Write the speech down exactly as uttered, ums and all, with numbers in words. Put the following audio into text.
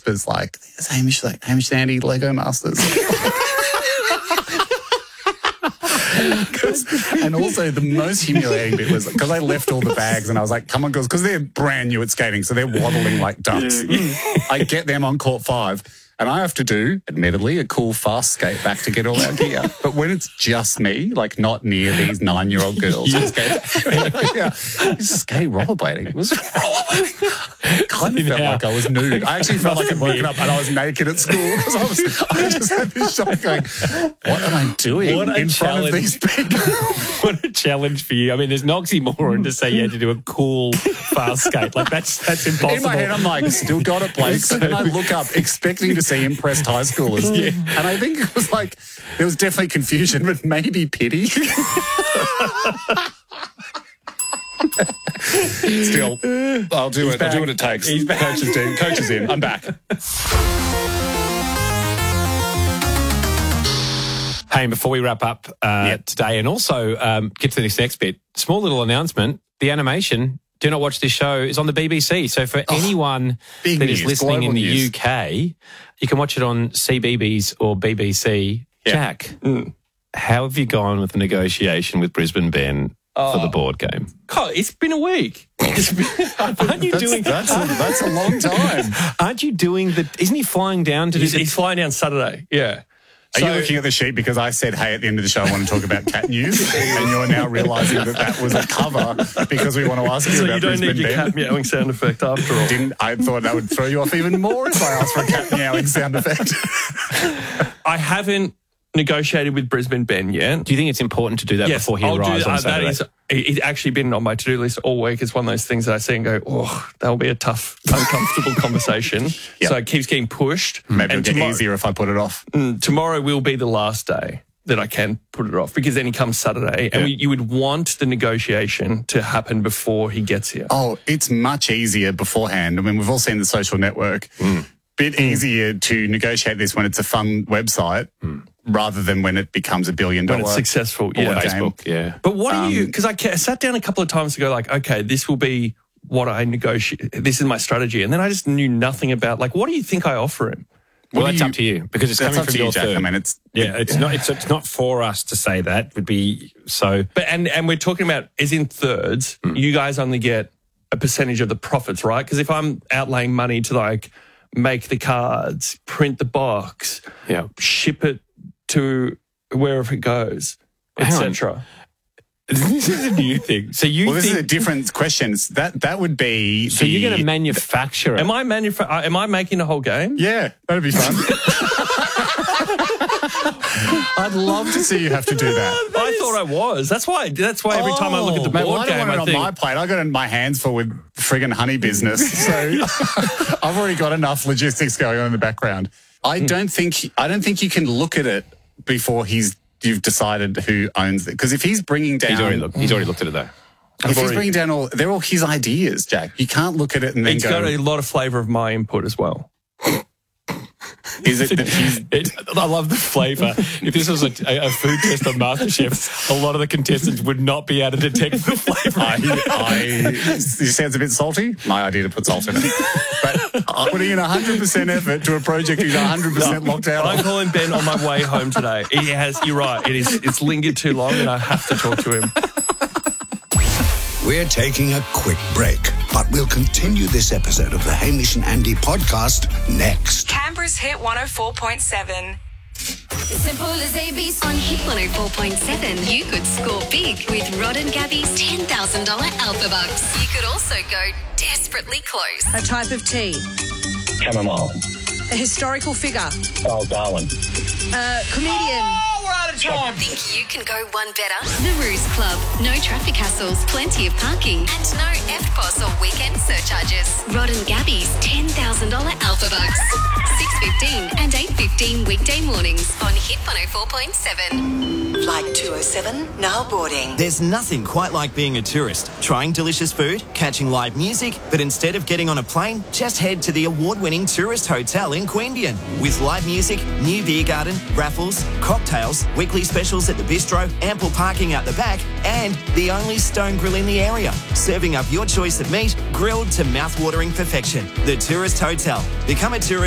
was like, there's Hamish, like, Hamish and Andy Lego Masters. And also the most humiliating bit was because I left all the bags and I was like, come on, girls, because they're brand new at skating, so they're waddling like ducks. I get them on court five and I have to do, admittedly, a cool fast skate back to get all our gear. But when it's just me, like not near these nine-year-old girls, yeah. skate, yeah, it's skate rollerblading. It was rollerblading. Kind of felt like I was nude. I actually felt like I'd woken up and I was naked at school because I was. I just had this shock going, what am I doing what in front of these people? What a challenge for you. I mean, there's an oxymoron to say you had to do a cool fast skate. Like, that's that's impossible. In my head, I'm like, still got it, Blake. So then I look up expecting to see impressed high schoolers. Yeah. And I think it was like, there was definitely confusion, but maybe pity. Still, I'll do He's it. back. I'll do what it takes. He's back. Coach is in. Coach is in. I'm back. Hey, and before we wrap up uh, yep. today and also um, get to this next bit, small little announcement, the animation, Do Not Watch This Show, is on the B B C. So for oh, anyone that news, is listening in the news. U K, you can watch it on C B B S or B B C. Yep. Jack, mm. how have you gone with the negotiation with Brisbane Ben oh. for the board game? God, it's been a week. It's been, aren't you that's, doing that's a, that's a long time. Aren't you doing the? Isn't he flying down to? He's, do the, he's flying down Saturday. Yeah. Are so, you looking at the sheet because I said, hey, at the end of the show, I want to talk about cat news, and you're now realising that that was a cover because we want to ask you so about you don't Brisbane need your Ben. cat meowing sound effect after all. Didn't I thought that would throw you off even more if I asked for a cat meowing sound effect. I haven't negotiated with Brisbane Ben yet. Do you think it's important to do that yes, before he I'll arrives do, on uh, Saturday? That is, it's actually been on my to-do list all week. It's one of those things that I see and go, oh, that'll be a tough, uncomfortable conversation. Yep. So it keeps getting pushed. Maybe and it'll get tomorrow, easier if I put it off. Mm, tomorrow will be the last day that I can put it off because then he comes Saturday and yeah. we, you would want the negotiation to happen before he gets here. Oh, it's much easier beforehand. I mean, we've all seen the Social Network. Mm. Bit mm. easier to negotiate this when it's a fun website mm. rather than when it becomes a billion dollar. When it's successful, yeah. Facebook, yeah. But what um, are you, because I sat down a couple of times to go like, okay, this will be what I negotiate. This is my strategy. And then I just knew nothing about, like, what do you think I offer him? Well, what that's you, up to you because it's coming from you, your Jack. firm. I mean, it's yeah, it's not it's, it's not for us to say that. It would be so. But and and we're talking about as in thirds. Mm. You guys only get a percentage of the profits, right? Because if I'm outlaying money to like make the cards, print the box, yeah, ship it to wherever it goes, et cetera. This is a new thing. So you well, this think, is a different question. That that would be. So the, you're going to manufacture it? Am I manufa- Am I making the whole game? Yeah, that'd be fun. I'd love to see you have to do that. I thought I was. That's why. That's why every time I look at the board Mate, well, I don't game, want it I on think my plate. I got my hands full with friggin' honey business, so I've already got enough logistics going on in the background. I don't think. I don't think you can look at it before he's. You've decided who owns it. Because if he's bringing down... He's already looked, he's already looked at it, though. If already, he's bringing down all... They're all his ideas, Jack. You can't look at it and then it's go... It's got a lot of flavour of my input as well. Is it that he's... It, I love the flavour. If this was a, a food test on MasterChef, a lot of the contestants would not be able to detect the flavour. I, I, it sounds a bit salty. My idea to put salt in it. But I'm putting in one hundred percent effort to a project he's one hundred percent no, locked out I'm on. calling Ben on my way home today. He has... You're right. It is, it's lingered too long and I have to talk to him. We're taking a quick break, but we'll continue this episode of the Hamish and Andy podcast next. Canberra's Hit one oh four point seven. Simple as A B C. On Hit one oh four point seven, you could score big with Rod and Gabby's ten thousand dollars Alpha Bucks. You could also go desperately close. A type of tea. Chamomile. A historical figure. Charles Darwin. A comedian. Oh, we're out of time. Think you can go one better? The Ruse Club. No traffic hassles, plenty of parking, and no F P O S or weekend surcharges. Rod and Gabby's ten thousand dollars Alpha Bucks. six fifteen and eight fifteen weekday mornings on Hit one oh four point seven. Flight two oh seven, now boarding. There's nothing quite like being a tourist, trying delicious food, catching live music, but instead of getting on a plane, just head to the award-winning tourist hotel in Queanbeyan. With live music, new beer garden, raffles, cocktails, weekly specials at the bistro, ample parking out the back, and the only stone grill in the area, serving up your choice of meat, grilled to mouth-watering perfection. The Tourist Hotel. Become a tourist